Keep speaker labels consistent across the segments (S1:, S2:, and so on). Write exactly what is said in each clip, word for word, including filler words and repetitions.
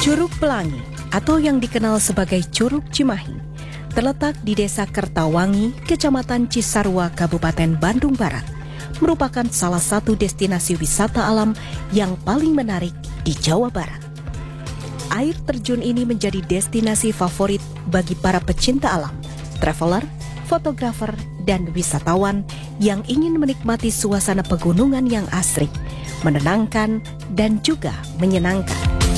S1: Curug Pelangi atau yang dikenal sebagai Curug Cimahi terletak di Desa Kertawangi, Kecamatan Cisarua, Kabupaten Bandung Barat, merupakan salah satu destinasi wisata alam yang paling menarik di Jawa Barat. Air terjun ini menjadi destinasi favorit bagi para pecinta alam, traveler, fotografer, dan wisatawan yang ingin menikmati suasana pegunungan yang asri, menenangkan, dan juga menyenangkan.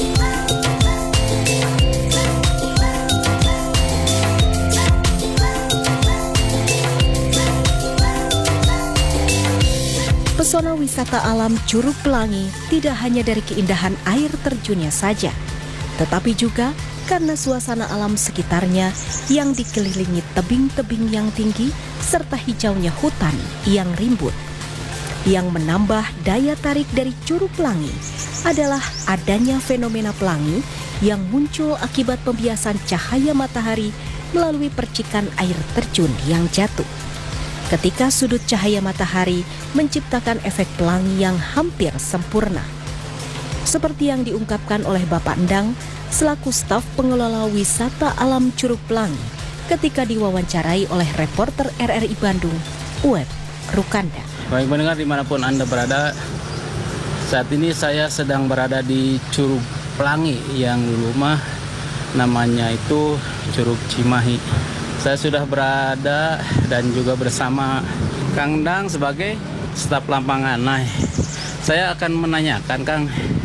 S1: Pesona wisata alam Curug Pelangi tidak hanya dari keindahan air terjunnya saja, tetapi juga karena suasana alam sekitarnya yang dikelilingi tebing-tebing yang tinggi serta hijaunya hutan yang rimbun. Yang menambah daya tarik dari Curug Pelangi adalah adanya fenomena pelangi yang muncul akibat pembiasan cahaya matahari melalui percikan air terjun yang jatuh. Ketika sudut cahaya matahari menciptakan efek pelangi yang hampir sempurna. Seperti yang diungkapkan oleh Bapak Endang selaku staf pengelola wisata alam Curug Pelangi ketika diwawancarai oleh reporter R R I Bandung, Uweb Rukanda.
S2: Baik pendengar dimanapun Anda berada, saat ini saya sedang berada di Curug Pelangi yang dulu mah namanya itu Curug Cimahi. Saya sudah berada dan juga bersama Kang Dang sebagai staf lapangan. Nah, saya akan menanyakan Kang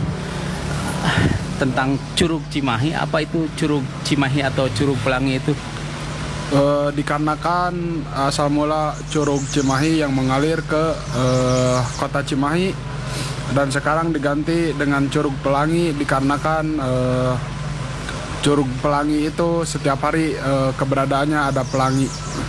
S2: tentang Curug Cimahi. Apa itu Curug Cimahi atau Curug Pelangi itu?
S3: Uh, dikarenakan asal mula Curug Cimahi yang mengalir ke uh, kota Cimahi dan sekarang diganti dengan Curug Pelangi dikarenakan uh, Curug Pelangi itu setiap hari uh, keberadaannya ada pelangi.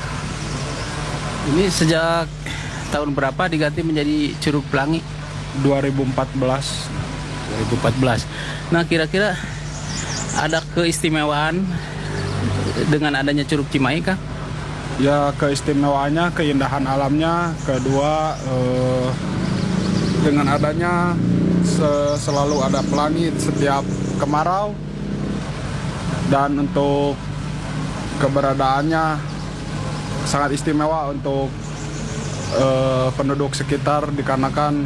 S2: Ini sejak tahun berapa diganti menjadi Curug Pelangi?
S3: dua ribu empat belas.
S2: dua ribu empat belas. Nah, kira-kira ada keistimewaan dengan adanya Curug Cimahi kah?
S3: Ya, keistimewaannya keindahan alamnya, kedua eh, dengan adanya se- selalu ada pelangi setiap kemarau, dan untuk keberadaannya sangat istimewa untuk eh, penduduk sekitar dikarenakan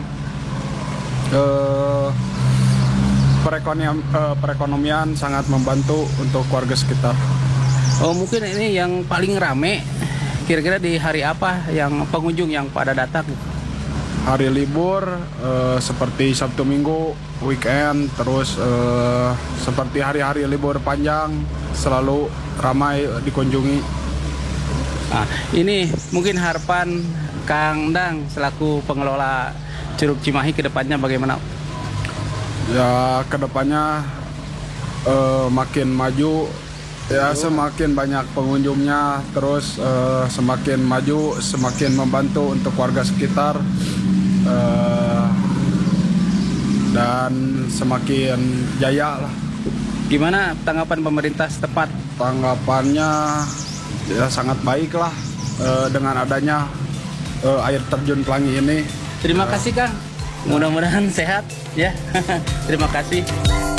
S3: eh, perekonomian, eh, perekonomian sangat membantu untuk warga sekitar.
S2: Oh, mungkin ini yang paling rame kira-kira di hari apa yang pengunjung yang pada datang?
S3: Hari libur eh, seperti Sabtu Minggu, weekend, terus eh, seperti hari-hari libur panjang selalu ramai dikunjungi.
S2: Nah, ini mungkin harapan Kang Dang selaku pengelola Curug Cimahi ke depannya bagaimana?
S3: Ya, kedepannya uh, makin maju, ya semakin banyak pengunjungnya, terus uh, semakin maju, semakin membantu untuk warga sekitar, uh, dan semakin jaya lah.
S2: Gimana tanggapan pemerintah setempat?
S3: Tanggapannya ya sangat baik lah uh, dengan adanya uh, air terjun Pelangi ini.
S2: Terima kasih Kang. Mudah-mudahan sehat ya. Terima kasih.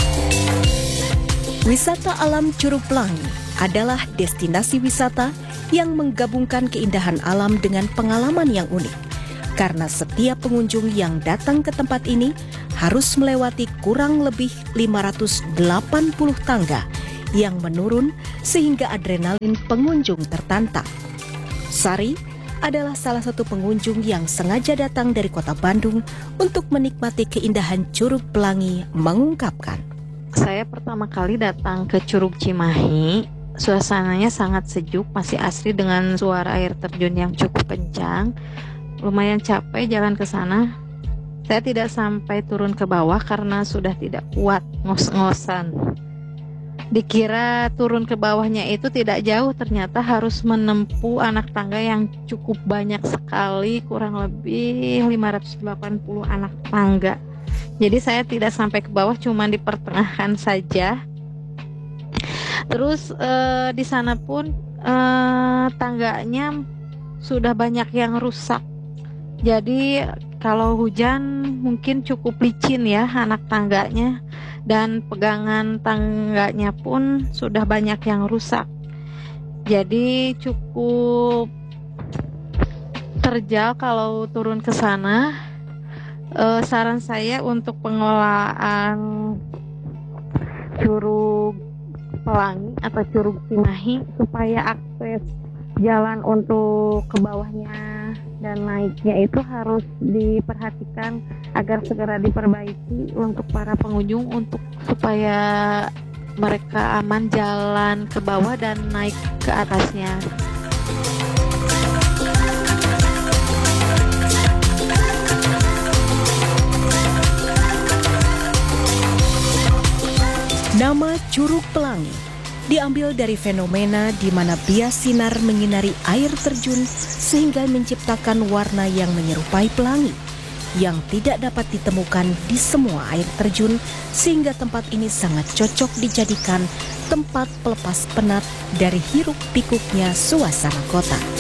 S1: Wisata alam Curug Pelangi adalah destinasi wisata yang menggabungkan keindahan alam dengan pengalaman yang unik. Karena setiap pengunjung yang datang ke tempat ini harus melewati kurang lebih lima ratus delapan puluh tangga yang menurun sehingga adrenalin pengunjung tertantang. Sari adalah salah satu pengunjung yang sengaja datang dari kota Bandung untuk menikmati keindahan Curug Pelangi mengungkapkan.
S4: Saya pertama kali datang ke Curug Cimahi, suasananya sangat sejuk, masih asri dengan suara air terjun yang cukup kencang. Lumayan capek jalan ke sana. Saya tidak sampai turun ke bawah karena sudah tidak kuat ngos-ngosan. Dikira turun ke bawahnya itu tidak jauh, ternyata harus menempuh anak tangga yang cukup banyak sekali, kurang lebih lima ratus delapan puluh anak tangga. Jadi saya tidak sampai ke bawah, cuma di pertengahan saja. Terus eh, di sana pun eh, tangganya sudah banyak yang rusak. Jadi kalau hujan mungkin cukup licin ya anak tangganya. dan pegangan tangganya pun sudah banyak yang rusak. Jadi cukup terjal kalau turun ke sana. E, saran saya untuk pengelolaan Curug Pelangi atau Curug Cimahi supaya akses jalan untuk ke bawahnya dan naiknya itu harus diperhatikan agar segera diperbaiki untuk para pengunjung untuk supaya mereka aman jalan ke bawah dan naik ke atasnya.
S1: Nama Curug Pelangi diambil dari fenomena di mana bias sinar menyinari air terjun sehingga menciptakan warna yang menyerupai pelangi yang tidak dapat ditemukan di semua air terjun, sehingga tempat ini sangat cocok dijadikan tempat pelepas penat dari hiruk pikuknya suasana kota.